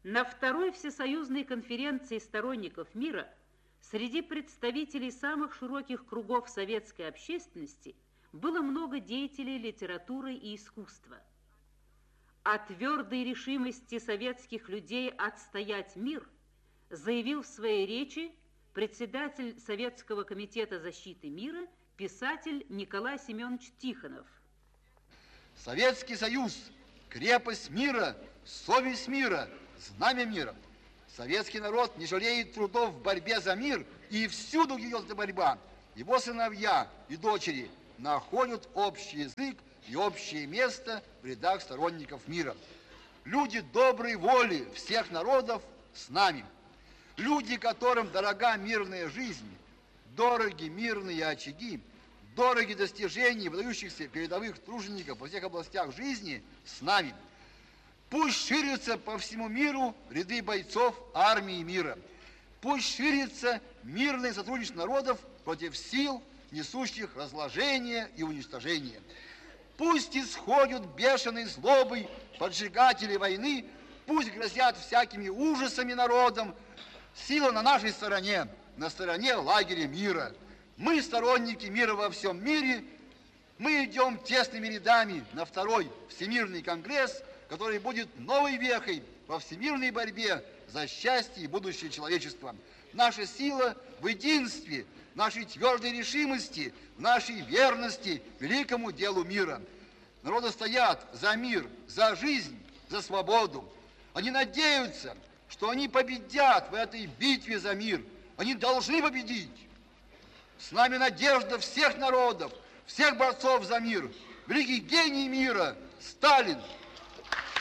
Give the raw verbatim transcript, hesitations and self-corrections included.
На второй всесоюзной конференции сторонников мира среди представителей самых широких кругов советской общественности было много деятелей литературы и искусства. О твердой решимости советских людей отстоять мир заявил в своей речи председатель Советского комитета защиты мира, писатель Николай Семенович Тихонов. Советский Союз – крепость мира, совесть мира, знамя мира. Советский народ не жалеет трудов в борьбе за мир, и всюду идет эта борьба. Его сыновья и дочери находят общий язык и общее место в рядах сторонников мира. Люди доброй воли всех народов с нами. Люди, которым дорога мирная жизнь, дороги мирные очаги, дороги достижения выдающихся передовых тружеников во всех областях жизни с нами. Пусть ширятся по всему миру ряды бойцов армии мира. Пусть ширится мирное сотрудничество народов против сил, несущих разложение и уничтожение. Пусть исходят бешеной злобой поджигатели войны, пусть грозят всякими ужасами народам. Сила на нашей стороне, на стороне лагеря мира. Мы сторонники мира во всем мире. Мы идем тесными рядами на второй Всемирный конгресс, который будет новой вехой во всемирной борьбе за счастье и будущее человечества. Наша сила в единстве, нашей твердой решимости, нашей верности великому делу мира. Народы стоят за мир, за жизнь, за свободу. Они надеются, что они победят в этой битве за мир. Они должны победить. С нами надежда всех народов, всех борцов за мир. Великий гений мира Сталин.